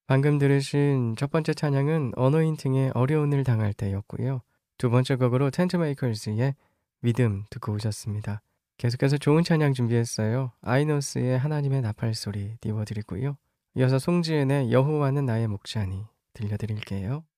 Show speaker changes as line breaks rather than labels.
방금 들으신 첫 번째 찬양은 어노인팅의 어려운 일 당할 때였고요. 두 번째 곡으로 텐트메이커즈의 믿음 듣고 오셨습니다. 계속해서 좋은 찬양 준비했어요. 아이노스의 하나님의 나팔 소리 띄워드리고요. 이어서 송지은의 여호와는 나의 목자니 들려드릴게요.